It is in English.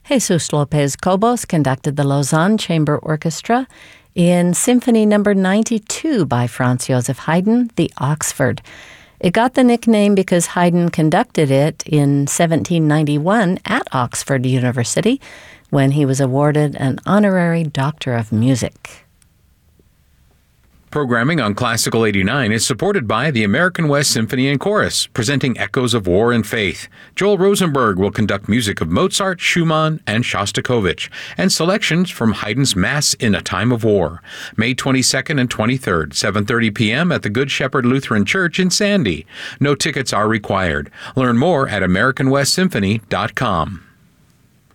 Jesus Lopez Cobos conducted the Lausanne Chamber Orchestra in Symphony No. 92 by Franz Joseph Haydn, the Oxford. It got the nickname because Haydn conducted it in 1791 at Oxford University when he was awarded an honorary Doctor of Music. Programming on Classical 89 is supported by the American West Symphony and Chorus, presenting Echoes of War and Faith. Joel Rosenberg will conduct music of Mozart, Schumann, and Shostakovich, and selections from Haydn's Mass in a Time of War. May 22nd and 23rd, 7:30 p.m. at the Good Shepherd Lutheran Church in Sandy. No tickets are required. Learn more at AmericanWestSymphony.com.